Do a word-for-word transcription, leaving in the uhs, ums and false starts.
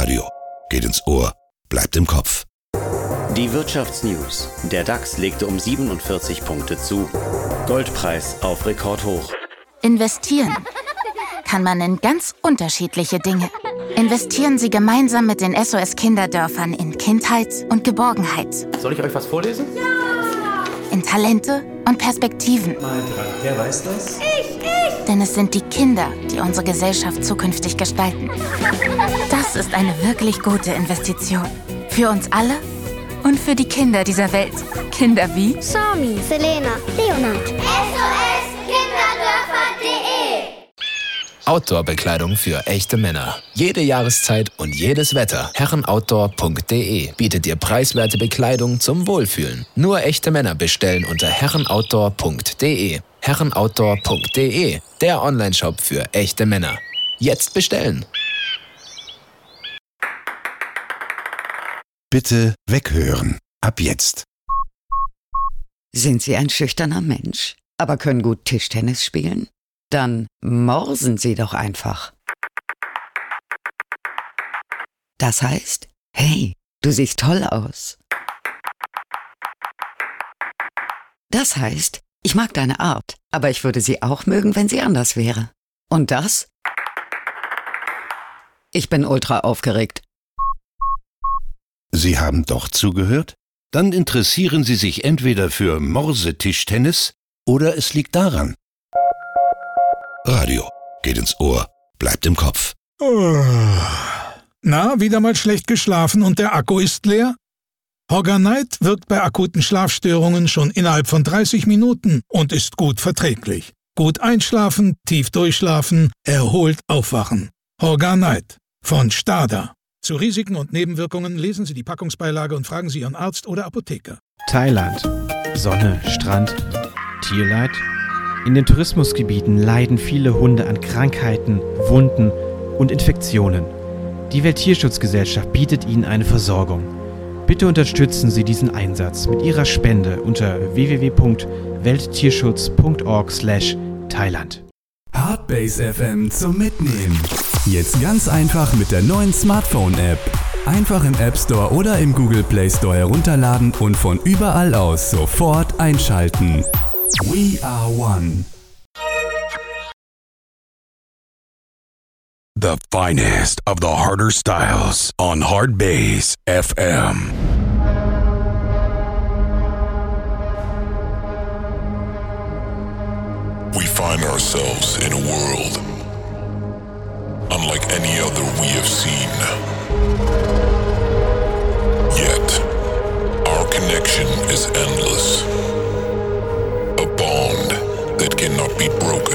Radio geht ins Ohr, bleibt im Kopf. Die Wirtschaftsnews. Der DAX legte um siebenundvierzig Punkte zu. Goldpreis auf Rekordhoch. Investieren kann man in ganz unterschiedliche Dinge. Investieren Sie gemeinsam mit den S O S-Kinderdörfern in Kindheit und Geborgenheit. Soll ich euch was vorlesen? Ja! In Talente und Perspektiven. Mal dran. Wer weiß das? Ich, ich! Denn es sind die Kinder, die unsere Gesellschaft zukünftig gestalten. Das ist eine wirklich gute Investition. Für uns alle und für die Kinder dieser Welt. Kinder wie Sami, Selena, Leonard. S O S Kinderdörfer punkt de Outdoor-Bekleidung für echte Männer. Jede Jahreszeit und jedes Wetter. Herrenoutdoor punkt de bietet dir preiswerte Bekleidung zum Wohlfühlen. Nur echte Männer bestellen unter Herrenoutdoor punkt de. Herrenoutdoor punkt de, der Onlineshop für echte Männer. Jetzt bestellen! Bitte weghören. Ab jetzt. Sind Sie ein schüchterner Mensch, aber können gut Tischtennis spielen? Dann morsen Sie doch einfach. Das heißt, hey, du siehst toll aus. Das heißt, ich mag deine Art, aber ich würde sie auch mögen, wenn sie anders wäre. Und das? Ich bin ultra aufgeregt. Sie haben doch zugehört? Dann interessieren Sie sich entweder für Morsetischtennis oder es liegt daran. Radio geht ins Ohr, bleibt im Kopf. Na, wieder mal schlecht geschlafen und der Akku ist leer? Horganite wirkt bei akuten Schlafstörungen schon innerhalb von dreißig Minuten und ist gut verträglich. Gut einschlafen, tief durchschlafen, erholt aufwachen. Horganite von Stada. Zu Risiken und Nebenwirkungen lesen Sie die Packungsbeilage und fragen Sie Ihren Arzt oder Apotheker. Thailand. Sonne, Strand, Tierleid. In den Tourismusgebieten leiden viele Hunde an Krankheiten, Wunden und Infektionen. Die Welttierschutzgesellschaft bietet ihnen eine Versorgung. Bitte unterstützen Sie diesen Einsatz mit Ihrer Spende unter w w w punkt welttierschutz punkt org slash Thailand. Hardbase F M zum Mitnehmen. Jetzt ganz einfach mit der neuen Smartphone-App. Einfach im App Store oder im Google Play Store herunterladen und von überall aus sofort einschalten. We are one. The finest of the harder styles on Hardbase F M. We find ourselves in a world unlike any other we have seen. Yet, our connection is endless. A bond that cannot be broken.